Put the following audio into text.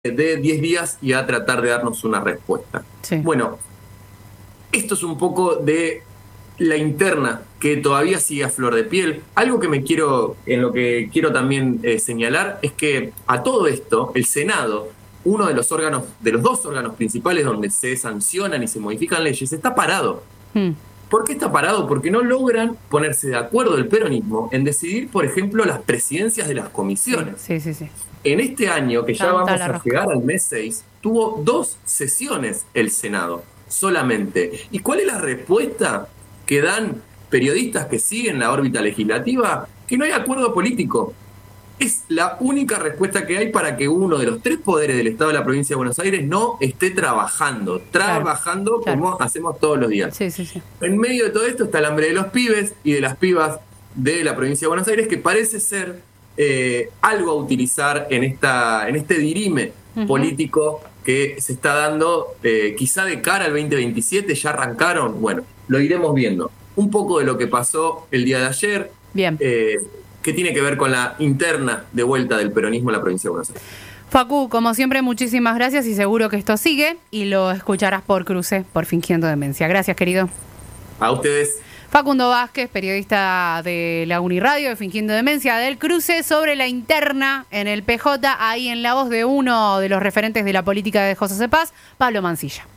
de 10 días y a tratar de darnos una respuesta. Sí. Bueno, esto es un poco de la interna que todavía sigue a flor de piel. Algo que en lo que quiero también señalar es que a todo esto, el Senado, uno de los dos órganos principales donde se sancionan y se modifican leyes, está parado. ¿Por qué está parado? Porque no logran ponerse de acuerdo el peronismo en decidir, por ejemplo, las presidencias de las comisiones. Sí. En este año, que ya Tanta vamos la a rosca. llegar al mes 6, tuvo 2 sesiones el Senado, solamente. ¿Y cuál es la respuesta que dan periodistas que siguen la órbita legislativa? Que no hay acuerdo político. Es la única respuesta que hay para que uno de los 3 poderes del Estado de la provincia de Buenos Aires no esté trabajando Claro. como hacemos todos los días. Sí. En medio de todo esto está el hambre de los pibes y de las pibas de la provincia de Buenos Aires, que parece ser algo a utilizar en este dirime político que se está dando, quizá de cara al 2027. Ya arrancaron, bueno, lo iremos viendo. Un poco de lo que pasó el día de ayer, Bien. que tiene que ver con la interna de vuelta del peronismo en la provincia de Buenos Aires. Facu, como siempre, muchísimas gracias y seguro que esto sigue y lo escucharás por Cruce, por Fingiendo Demencia. Gracias, querido. A ustedes. Facundo Vázquez, periodista de la Uniradio de Fingiendo Demencia, del Cruce, sobre la interna en el PJ, ahí en la voz de uno de los referentes de la política de José Cepaz, Pablo Mancilla.